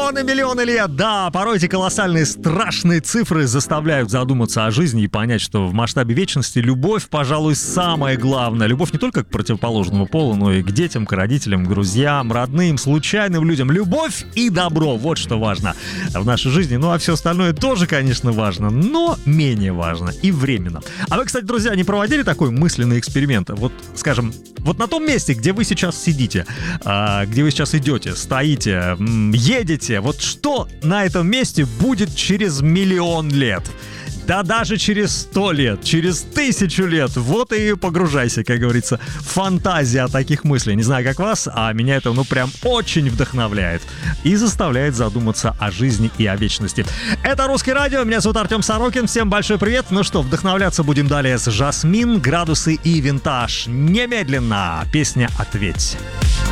миллионы лет. Да, порой эти колоссальные страшные цифры заставляют задуматься о жизни и понять, что в масштабе вечности любовь, пожалуй, самое главное. Любовь не только к противоположному полу, но и к детям, к родителям, к друзьям, родным, случайным людям. Любовь и добро, вот что важно в нашей жизни. Ну а все остальное тоже, конечно, важно, но менее важно и временно. А вы, кстати, друзья, не проводили такой мысленный эксперимент? Вот, скажем, вот на том месте, где вы сейчас сидите, где вы сейчас идете, стоите, едете, вот что на этом месте будет через 1 миллион лет? Да даже через 100 лет, через 1000 лет. Вот и погружайся, как говорится, в фантазия таких мыслей. Не знаю, как вас, а меня это, прям очень вдохновляет и заставляет задуматься о жизни и о вечности. Это «Русское радио», меня зовут Артем Сорокин, всем большой привет. Ну что, вдохновляться будем далее с «Жасмин», «Градусы» и «Винтаж». Немедленно песня «Ответь».